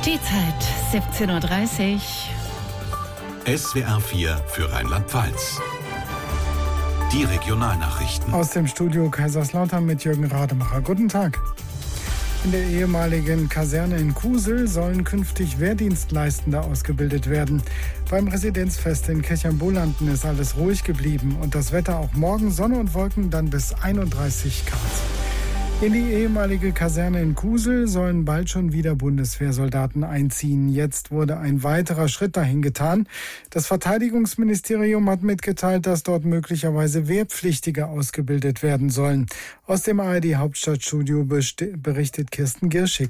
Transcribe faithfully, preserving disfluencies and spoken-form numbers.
Die Zeit siebzehn Uhr dreißig. S W R vier für Rheinland-Pfalz. Die Regionalnachrichten. Aus dem Studio Kaiserslautern mit Jürgen Rademacher. Guten Tag. In der ehemaligen Kaserne in Kusel sollen künftig Wehrdienstleistende ausgebildet werden. Beim Residenzfest in Kirchheim-Bolanden ist alles ruhig geblieben und das Wetter auch morgen Sonne und Wolken, dann bis einunddreißig Grad. In die ehemalige Kaserne in Kusel sollen bald schon wieder Bundeswehrsoldaten einziehen. Jetzt wurde ein weiterer Schritt dahin getan. Das Verteidigungsministerium hat mitgeteilt, dass dort möglicherweise Wehrpflichtige ausgebildet werden sollen. Aus dem A R D Hauptstadtstudio berichtet Kirsten Girschig.